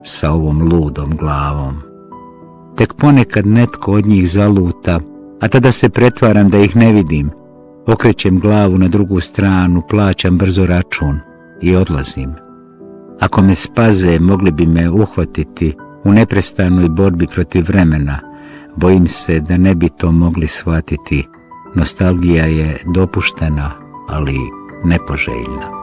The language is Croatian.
sa ovom ludom glavom. Tek ponekad netko od njih zaluta, a tada se pretvaram da ih ne vidim. Okrećem glavu na drugu stranu, plaćam brzo račun i odlazim. Ako me spaze, mogli bi me uhvatiti u neprestanoj borbi protiv vremena. Bojim se da ne bi to mogli shvatiti. Nostalgija je dopuštena, ali nepoželjna.